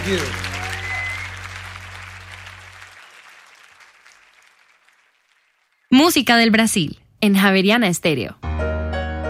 Thank you. Música del Brasil, en Javeriana Estéreo.